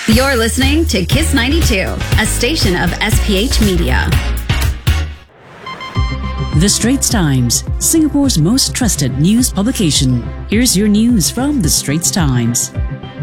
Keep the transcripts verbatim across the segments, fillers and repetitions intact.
You're listening to Kiss ninety-two, a station of S P H Media. The Straits Times, Singapore's most trusted news publication. Here's your news from The Straits Times.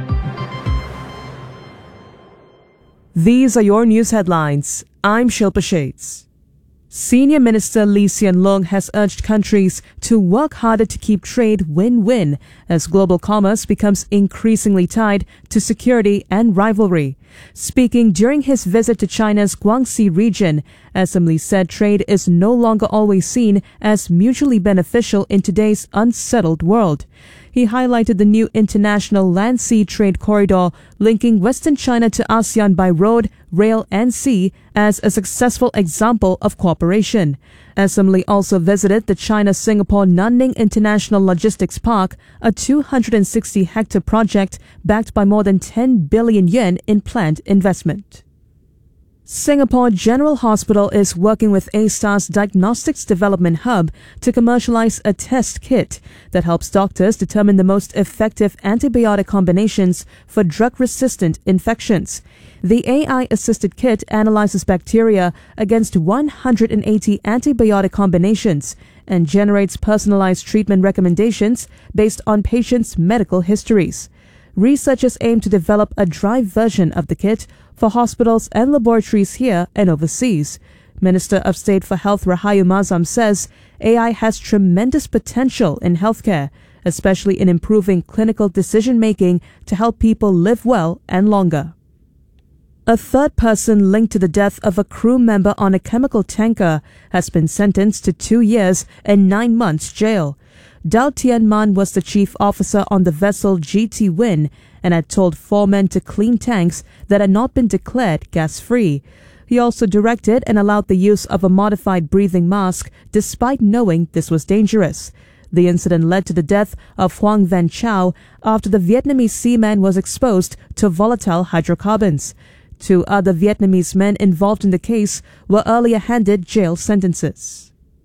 These are your news headlines. I'm Shilpa Shades. Senior Minister Lee Hsien Loong has urged countries to work harder to keep trade win-win as global commerce becomes increasingly tied to security and rivalry. Speaking during his visit to China's Guangxi region, S M Lee said trade is no longer always seen as mutually beneficial in today's unsettled world. He highlighted the new international land-sea trade corridor linking Western China to ASEAN by road, rail and sea as a successful example of cooperation. S M Lee also visited the China-Singapore Nanning International Logistics Park, a two hundred sixty hectare project backed by more than ten billion yen in planned investment. Singapore General Hospital is working with A-Star's Diagnostics Development Hub to commercialize a test kit that helps doctors determine the most effective antibiotic combinations for drug-resistant infections. The A I-assisted kit analyzes bacteria against one hundred eighty antibiotic combinations and generates personalized treatment recommendations based on patients' medical histories. Researchers aim to develop a dry version of the kit for hospitals and laboratories here and overseas. Minister of State for Health Rahayu Mazam says A I has tremendous potential in healthcare, especially in improving clinical decision-making to help people live well and longer. A third person linked to the death of a crew member on a chemical tanker has been sentenced to two years and nine months jail. Dao Tianman was the chief officer on the vessel G T Win and had told four men to clean tanks that had not been declared gas-free. He also directed and allowed the use of a modified breathing mask despite knowing this was dangerous. The incident led to the death of Huang Van Chow after the Vietnamese seaman was exposed to volatile hydrocarbons. Two other Vietnamese men involved in the case were earlier handed jail sentences.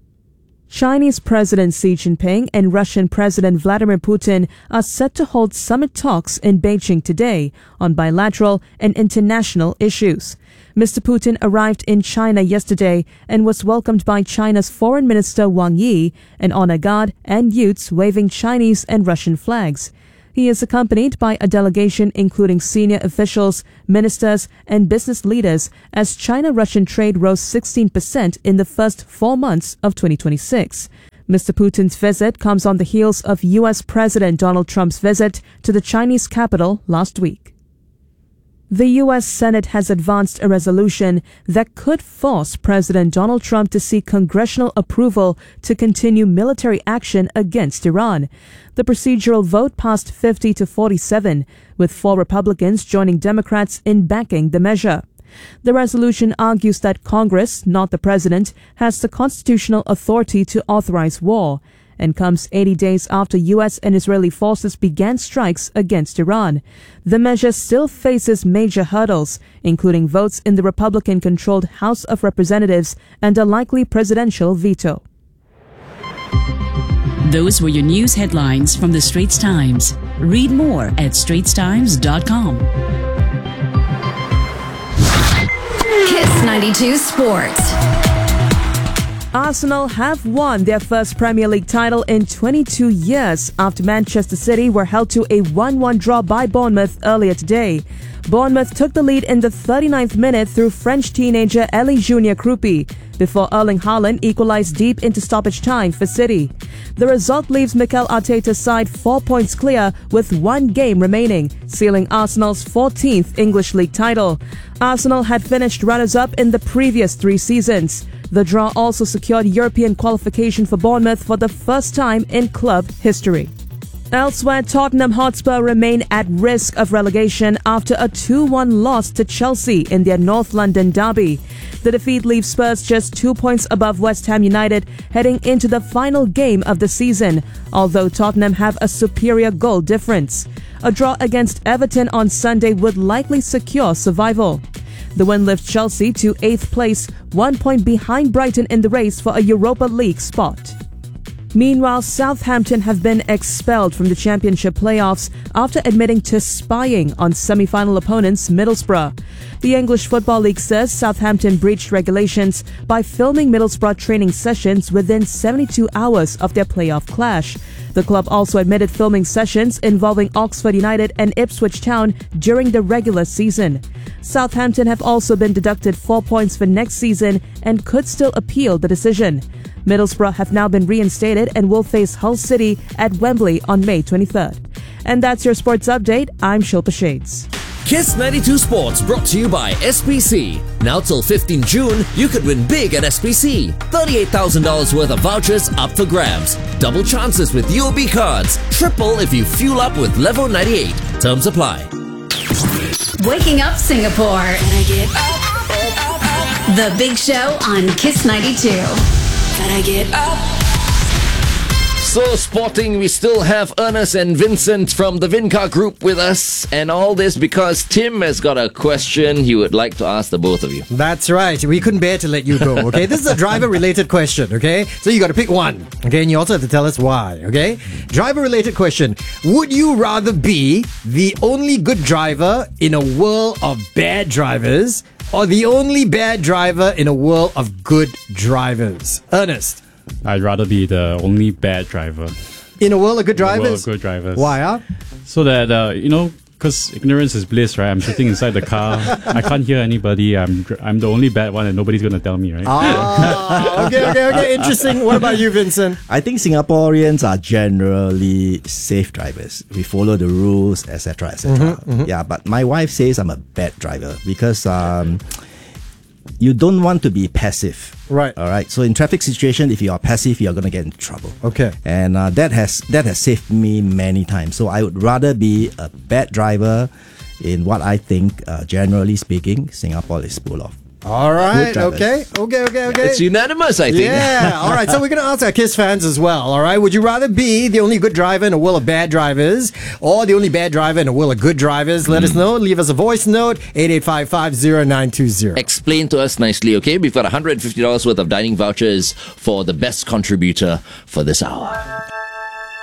Chinese President Xi Jinping and Russian President Vladimir Putin are set to hold summit talks in Beijing today on bilateral and international issues. Mister Putin arrived in China yesterday and was welcomed by China's Foreign Minister Wang Yi, an honor guard, and youths waving Chinese and Russian flags. He is accompanied by a delegation including senior officials, ministers, and business leaders as China-Russian trade rose sixteen percent in the first four months of twenty twenty-six. Mister Putin's visit comes on the heels of U S President Donald Trump's visit to the Chinese capital last week. The U S Senate has advanced a resolution that could force President Donald Trump to seek congressional approval to continue military action against Iran. The procedural vote passed fifty to forty-seven, with four Republicans joining Democrats in backing the measure. The resolution argues that Congress, not the President, has the constitutional authority to authorize war, and comes eighty days after U S and Israeli forces began strikes against Iran. The measure still faces major hurdles, including votes in the Republican-controlled House of Representatives and a likely presidential veto. Those were your news headlines from The Straits Times. Read more at straits times dot com. Kiss ninety-two Sports. Arsenal have won their first Premier League title in twenty-two years after Manchester City were held to a one one draw by Bournemouth earlier today. Bournemouth took the lead in the thirty-ninth minute through French teenager Elie Junior Krupi before Erling Haaland equalized deep into stoppage time for City. The result leaves Mikel Arteta's side four points clear with one game remaining, sealing Arsenal's fourteenth English League title. Arsenal had finished runners-up in the previous three seasons. The draw also secured European qualification for Bournemouth for the first time in club history. Elsewhere, Tottenham Hotspur remain at risk of relegation after a two one loss to Chelsea in their North London derby. The defeat leaves Spurs just two points above West Ham United heading into the final game of the season, although Tottenham have a superior goal difference. A draw against Everton on Sunday would likely secure survival. The win lifts Chelsea to eighth place, one point behind Brighton in the race for a Europa League spot. Meanwhile, Southampton have been expelled from the Championship playoffs after admitting to spying on semi-final opponents Middlesbrough. The English Football League says Southampton breached regulations by filming Middlesbrough training sessions within seventy-two hours of their playoff clash. The club also admitted filming sessions involving Oxford United and Ipswich Town during the regular season. Southampton have also been deducted four points for next season and could still appeal the decision. Middlesbrough have now been reinstated and will face Hull City at Wembley on May twenty-third. And that's your sports update. I'm Shilpa Shades. Kiss ninety-two Sports brought to you by S P C. Now till fifteenth June, you could win big at S P C. thirty-eight thousand dollars worth of vouchers up for grabs. Double chances with U O B cards. Triple if you fuel up with Level ninety-eight. Terms apply. Waking Up Singapore. Can I get up? The Big Show on Kiss ninety-two. Can I get up? So sporting, we still have Ernest and Vincent from the Vincar Group with us. And all this because Tim has got a question he would like to ask the both of you. That's right. We couldn't bear to let you go, okay? This is a driver-related question, okay? So you got to pick one, okay? And you also have to tell us why, okay? Driver-related question. Would you rather be the only good driver in a world of bad drivers or the only bad driver in a world of good drivers? Ernest. I'd rather be the only bad driver. In a world of good In a world drivers? of good drivers. Why, huh? So that, uh, you know, because ignorance is bliss, right? I'm sitting inside the car. I can't hear anybody. I'm dr- I'm the only bad one and nobody's going to tell me, right? Ah, okay, okay, okay. Interesting. What about you, Vincent? I think Singaporeans are generally safe drivers. We follow the rules, et cetera, et cetera. Mm-hmm, mm-hmm. Yeah, but my wife says I'm a bad driver because um, you don't want to be passive. Right. All right. So in traffic situation, if you are passive, you're going to get into trouble. Okay. And uh, that has that has saved me many times. So I would rather be a bad driver in what I think, uh, generally speaking, Singapore is full of. All right. Good drivers. Okay. Okay. Okay. Okay. It's unanimous, I think. Yeah. All right. So we're going to ask our KISS fans as well. All right. Would you rather be the only good driver in a world of bad drivers or the only bad driver in a world of good drivers? Let mm. us know. Leave us a voice note. eight eight five five zero nine two zero. Explain to us nicely, okay? We've got one hundred fifty dollars worth of dining vouchers for the best contributor for this hour.